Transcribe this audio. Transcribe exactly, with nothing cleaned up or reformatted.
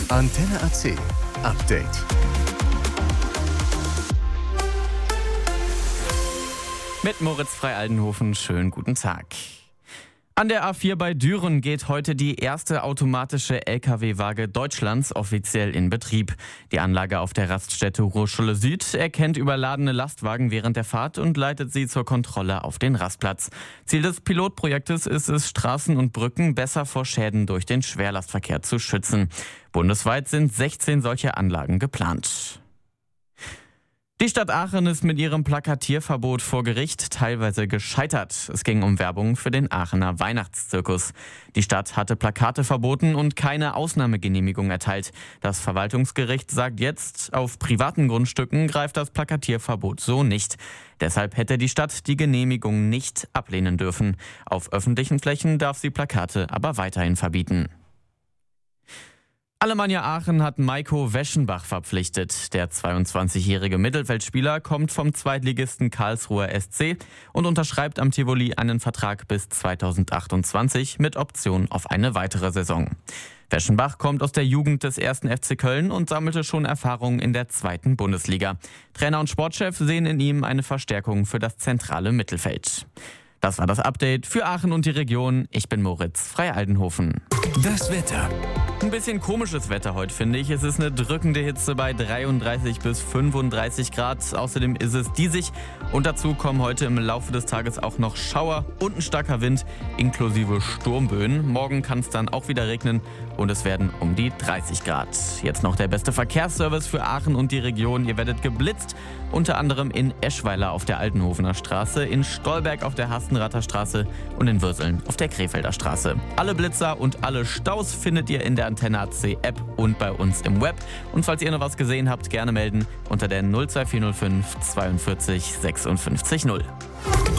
Antenne A C Update. Mit Moritz Frei-Aldenhofen, schönen guten Tag. An der A vier bei Düren geht heute die erste automatische L K W-Waage Deutschlands offiziell in Betrieb. Die Anlage auf der Raststätte Ruhrschule Süd erkennt überladene Lastwagen während der Fahrt und leitet sie zur Kontrolle auf den Rastplatz. Ziel des Pilotprojektes ist es, Straßen und Brücken besser vor Schäden durch den Schwerlastverkehr zu schützen. Bundesweit sind sechzehn solche Anlagen geplant. Die Stadt Aachen ist mit ihrem Plakatierverbot vor Gericht teilweise gescheitert. Es ging um Werbung für den Aachener Weihnachtszirkus. Die Stadt hatte Plakate verboten und keine Ausnahmegenehmigung erteilt. Das Verwaltungsgericht sagt jetzt, auf privaten Grundstücken greift das Plakatierverbot so nicht. Deshalb hätte die Stadt die Genehmigung nicht ablehnen dürfen. Auf öffentlichen Flächen darf sie Plakate aber weiterhin verbieten. Alemannia Aachen hat Maiko Weschenbach verpflichtet. Der zweiundzwanzigjährige Mittelfeldspieler kommt vom Zweitligisten Karlsruher S C und unterschreibt am Tivoli einen Vertrag bis zweitausendachtundzwanzig mit Option auf eine weitere Saison. Weschenbach kommt aus der Jugend des ersten F C Köln und sammelte schon Erfahrung in der zweiten Bundesliga. Trainer und Sportchef sehen in ihm eine Verstärkung für das zentrale Mittelfeld. Das war das Update für Aachen und die Region. Ich bin Moritz Frei-Aldenhofen. Das Wetter. Ein bisschen komisches Wetter heute, finde ich. Es ist eine drückende Hitze bei dreiunddreißig bis fünfunddreißig Grad. Außerdem ist es diesig und dazu kommen heute im Laufe des Tages auch noch Schauer und ein starker Wind inklusive Sturmböen. Morgen kann es dann auch wieder regnen und es werden um die dreißig Grad. Jetzt noch der beste Verkehrsservice für Aachen und die Region. Ihr werdet geblitzt, unter anderem in Eschweiler auf der Altenhofener Straße, in Stolberg auf der Hastenrather Straße und in Würseln auf der Krefelder Straße. Alle Blitzer und alle Staus findet ihr in der Antenne A C App und bei uns im Web. Und falls ihr noch was gesehen habt, gerne melden unter der null zwei vier null fünf zweiundvierzig sechsundfünfzig null.